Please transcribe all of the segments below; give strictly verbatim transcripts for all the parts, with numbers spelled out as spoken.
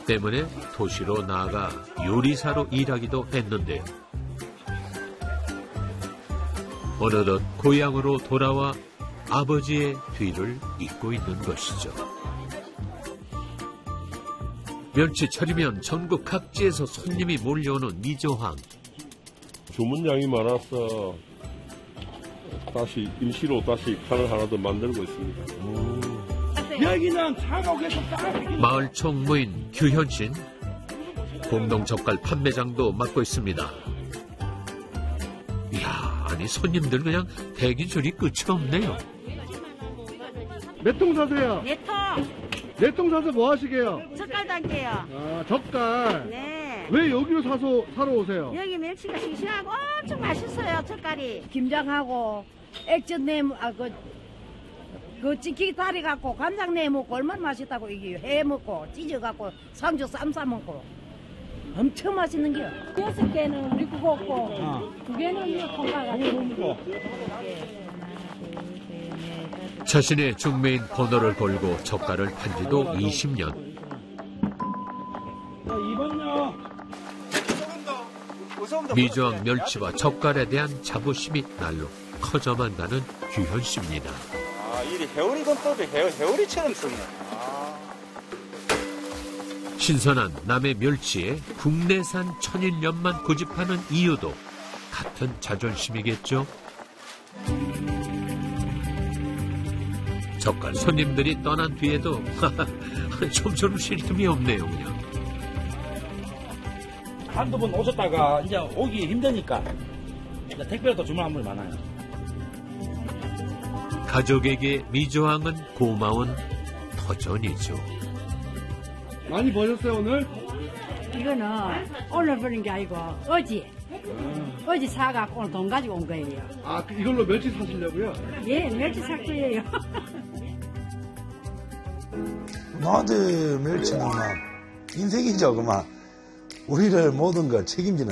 때문에 도시로 나아가 요리사로 일하기도 했는데요. 어느덧 고향으로 돌아와 아버지의 뒤를 잇고 있는 것이죠. 멸치철이면 전국 각지에서 손님이 몰려오는 미조항. 주문량이 많아서 다시 임시로 다시 칸을 하나 더 만들고 있습니다. 음. 여기는 차가워서 딱. 마을 총무인 규현신 공동젓갈 판매장도 맡고 있습니다. 이야, 아니 손님들 그냥 대기 줄이 끝이 없네요. 몇 통 사세요? 네 통. 네 통 사서 뭐 하시게요? 젓갈 담게요. 아, 젓갈. 네. 왜 여기로 사서 사러 오세요? 여기 멸치가 싱싱하고 엄청 맛있어요, 젓갈이. 김장하고 액젓 내무 아 그 그 찌개 다리 갖고 간장 내 먹고 얼마나 맛있다고 이게 해 먹고 찢어 갖고 상주 쌈 싸 먹고 엄청 맛있는 게요. 여섯 개는 우리 그거 없고 두 개는 이거 통과가지고. 자신의 중매인 번호를 걸고 젓갈을 판 지도 이십 년. 미조항 멸치와 젓갈에 대한 자부심이 날로 커져만 가는 규현 씨입니다. 아, 이 해오리 건법이 해오리처럼 쓰네. 아. 신선한 남의 멸치에 국내산 천일염만 고집하는 이유도 같은 자존심이겠죠. 젓갈 손님들이 떠난 뒤에도 좀처럼 쉴 틈이 없네요, 그냥. 한두 번 오셨다가 이제 오기 힘드니까 이제 택배로 주문한 분이 많아요. 가족에게 미조항은 고마운 터전이죠. 많이 버셨어요 오늘? 이거는 오늘 버는 게 아니고 어제 아. 어제 사갖고 오늘 돈 가지고 온 거예요. 아, 이걸로 멸치 사시려고요? 예, 멸치 살 거예요. 나한테 멸치는 막 인생이죠, 그만. 우리를 모든 걸 책임지는.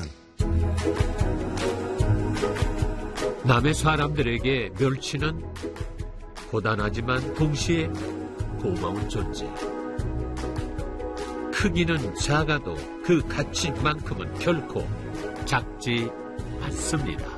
남의 사람들에게 멸치는 고단하지만 동시에 고마운 존재. 크기는 작아도 그 가치만큼은 결코 작지 않습니다.